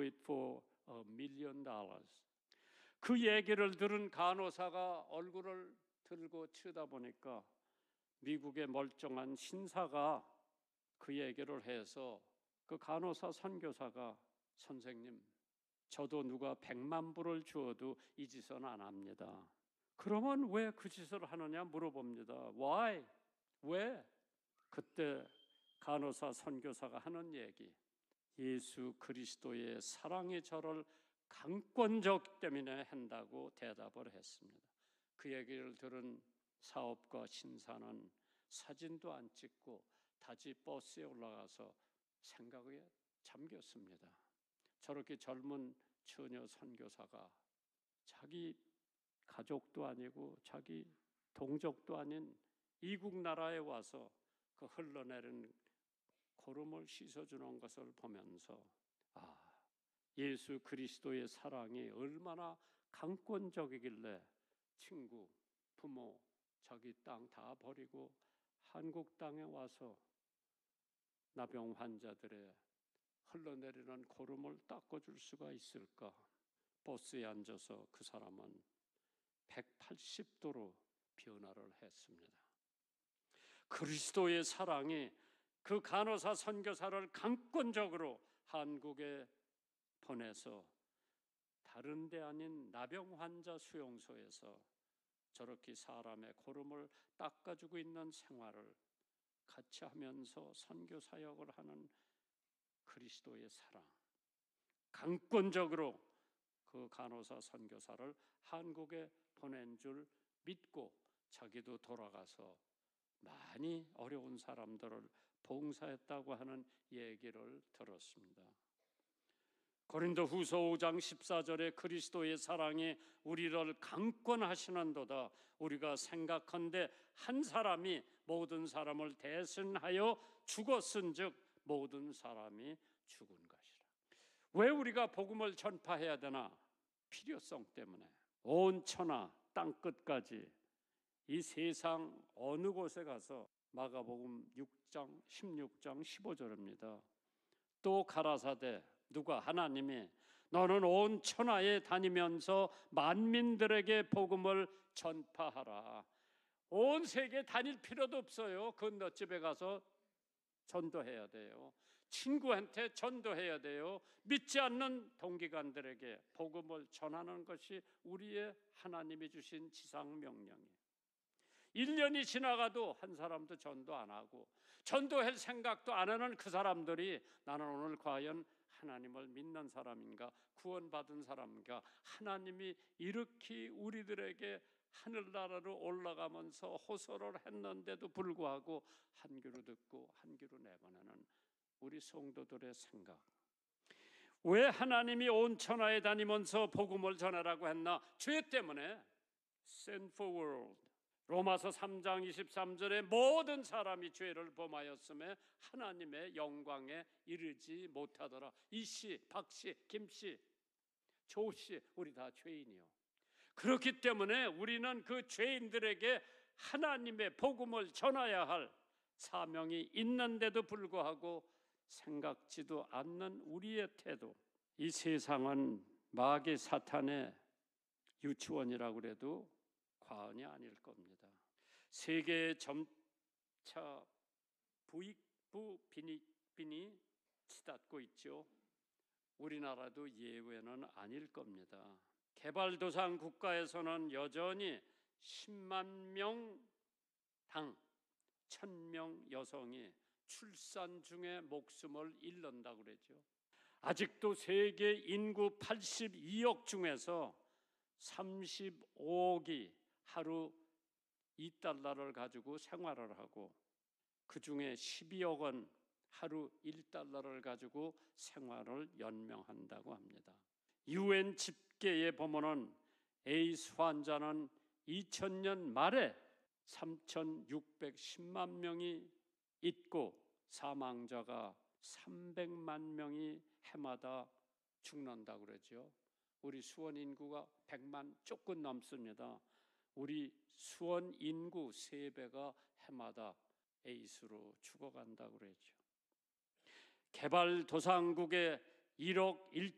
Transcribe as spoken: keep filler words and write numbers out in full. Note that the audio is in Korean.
it for a million dollars. 그 얘기를 들은 간호사가 얼굴을 들고 쳐다보니까 미국의 멀쩡한 신사가 그 얘기를 해서 그 간호사 선교사가 선생님, 저도 누가 백만 불을 주어도 이 짓은 안 합니다. 그러면 왜 그 짓을 하느냐 물어봅니다. Why? 왜? 그때 간호사 선교사가 하는 얘기, 예수 그리스도의 사랑이 저를 강권적 때문에 한다고 대답을 했습니다. 그 얘기를 들은 사업가 신사는 사진도 안 찍고 다시 버스에 올라가서 생각에 잠겼습니다. 저렇게 젊은 처녀 선교사가 자기 가족도 아니고 자기 동족도 아닌 이국 나라에 와서 그 흘러내린 고름을 씻어주는 것을 보면서 아, 예수 그리스도의 사랑이 얼마나 강권적이길래 친구, 부모, 자기 땅 다 버리고 한국 땅에 와서 나병 환자들의 흘러내리는 고름을 닦아줄 수가 있을까? 버스에 앉아서 그 사람은 백팔십 도로 변화를 했습니다. 그리스도의 사랑이 그 간호사 선교사를 강권적으로 한국에 보내서 다른 데 아닌 나병 환자 수용소에서 저렇게 사람의 고름을 닦아주고 있는 생활을 같이 하면서 선교 사역을 하는 그리스도의 사랑, 강권적으로 그 간호사 선교사를 한국에 보낸 줄 믿고 자기도 돌아가서 많이 어려운 사람들을 봉사했다고 하는 얘기를 들었습니다. 고린도후서 오 장 십사 절에 그리스도의 사랑이 우리를 강권하시는도다. 우리가 생각한데 한 사람이 모든 사람을 대신하여 죽었은즉 모든 사람이 죽은 것이라. 왜 우리가 복음을 전파해야 되나? 필요성 때문에. 온 천하 땅 끝까지 이 세상 어느 곳에 가서 마가복음 육 장 십육 장 십오 절입니다. 또 가라사대 누가 하나님이 너는 온 천하에 다니면서 만민들에게 복음을 전파하라. 온 세계 다닐 필요도 없어요. 건너집에 가서 전도해야 돼요. 친구한테 전도해야 돼요. 믿지 않는 동기간들에게 복음을 전하는 것이 우리의 하나님이 주신 지상명령이에요. 일 년이 지나가도 한 사람도 전도 안 하고 전도할 생각도 안 하는 그 사람들이 나는 오늘 과연 하나님을 믿는 사람인가, 구원받은 사람인가, 하나님이 이렇게 우리들에게 하늘나라로 올라가면서 호소를 했는데도 불구하고 한 귀로 듣고 한 귀로 내보내는 우리 성도들의 생각. 왜 하나님이 온 천하에 다니면서 복음을 전하라고 했나? 죄 때문에. Sinful world. 로마서 삼 장 이십삼 절에 모든 사람이 죄를 범하였음에 하나님의 영광에 이르지 못하더라. 이씨, 박씨, 김씨, 조씨, 우리 다 죄인이요. 그렇기 때문에 우리는 그 죄인들에게 하나님의 복음을 전해야 할 사명이 있는데도 불구하고 생각지도 않는 우리의 태도. 이 세상은 마귀 사탄의 유치원이라고 해도 과언이 아닐 겁니다. 세계의 점차 부익부 빈이 치닫고 있죠. 우리나라도 예외는 아닐 겁니다. 개발도상 국가에서는 여전히 십만 명당 천 명 여성이 출산 중에 목숨을 잃는다고 그러죠. 아직도 세계 인구 팔십이억 중에서 삼십오억이 하루 이 달러를 가지고 생활을 하고 그 중에 십이억은 하루 일 달러를 가지고 생활을 연명한다고 합니다. 유엔 집계에 보면은 에이즈 환자는 이천 년 말에 삼천육백십만 명이 있고 사망자가 삼백만 명이 해마다 죽는다고 그러죠. 우리 수원 인구가 백만 조금 넘습니다. 우리 수원 인구 세 배가 해마다 에이즈로 죽어간다고 그러죠. 개발도상국의 일억